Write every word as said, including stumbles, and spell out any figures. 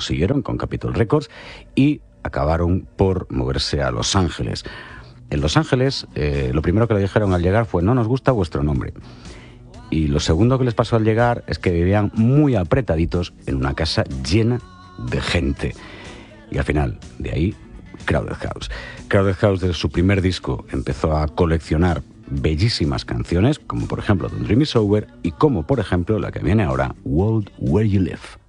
consiguieron con Capitol Records y acabaron por moverse a Los Ángeles. En Los Ángeles, eh, lo primero que le dijeron al llegar fue: no nos gusta vuestro nombre. Y lo segundo que les pasó al llegar es que vivían muy apretaditos en una casa llena de gente. Y al final, de ahí, Crowded House. Crowded House, desde su primer disco, empezó a coleccionar bellísimas canciones, como por ejemplo Don't Dream Is Over y como por ejemplo la que viene ahora, World Where You Live.